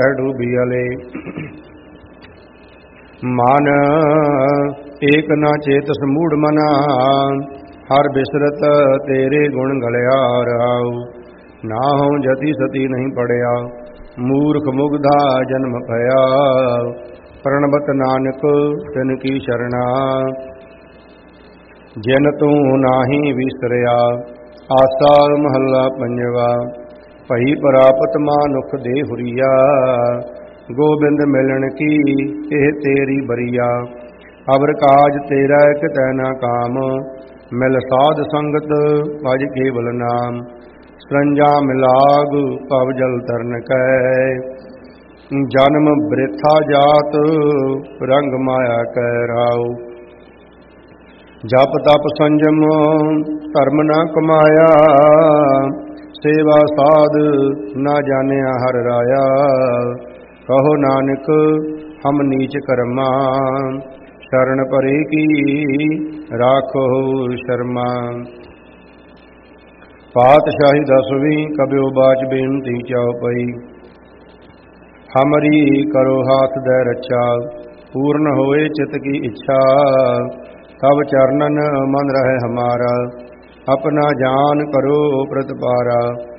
डूबियले मन एक न चेतस मूढ़ मना, हर बिसरत तेरे गुण गलिया रहाऊ। ना हो जति सती नहीं पड़िया, मूर्ख मुग्धा जन्म भया। प्रणबत नानक तिन की शरणा, जिन तू नाही विसरिया। आसा महला पंजवा, भई परापत मानुख दे हुरिया। गोबिंद मिलन की एह तेरी बरिया, अवर काज तेरा कितै न काम। मिल साध संगत भज केवल नाम, सरंजा मिलाग पव जल तरन कै। जन्म वृथा जात रंग माया कै राव। जप तप संजम धर्म न कमाया, सेवा साध न जानिया हर राया। कहो नानक हम नीच कर्मा, शरण परे की राखो शर्मा। पातशाही 10वीं कब्यो बाच बेनती चौपई। हमरी करो हाथ दे रक्षा, पूर्ण होए चित की इच्छा। तब चरणन मन रहे हमारा, अपना जान करो प्रतिपारा।